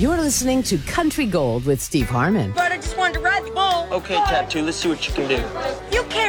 You're listening to Country Gold with Steve Harmon. But I just wanted to ride the bull. Okay, Tattoo, let's see what you can do. You can't.